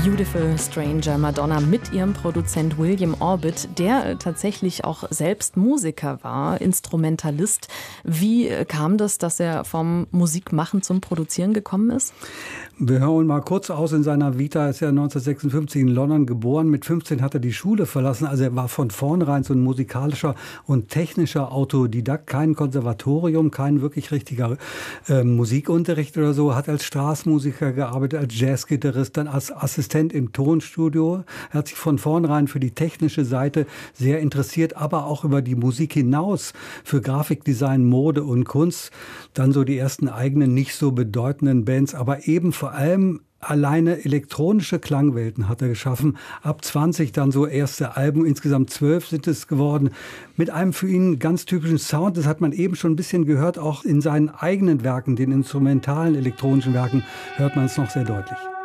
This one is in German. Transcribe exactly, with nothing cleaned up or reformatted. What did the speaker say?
Beautiful Stranger, Madonna mit ihrem Produzent William Orbit, der tatsächlich auch selbst Musiker war, Instrumentalist. Wie kam das, dass er vom Musikmachen zum Produzieren gekommen ist? Wir hören mal kurz aus in seiner Vita. Er ist ja neunzehnhundertsechsundfünfzig in London geboren. Mit fünfzehn hat er die Schule verlassen. Also er war von vornherein so ein musikalischer und technischer Autodidakt. Kein Konservatorium, kein wirklich richtiger äh, Musikunterricht oder so. Hat als Straßenmusiker gearbeitet, als Jazzgitarrist, dann als Assistent im Tonstudio. Er hat sich von vornherein für die technische Seite sehr interessiert, aber auch über die Musik hinaus für Grafikdesign, Mode und Kunst. Dann so die ersten eigenen, nicht so bedeutenden Bands, aber eben vor allem alleine elektronische Klangwelten hat er geschaffen. Ab zwanzig dann so erste Alben, insgesamt zwölf sind es geworden, mit einem für ihn ganz typischen Sound. Das hat man eben schon ein bisschen gehört, auch in seinen eigenen Werken, den instrumentalen elektronischen Werken, hört man es noch sehr deutlich.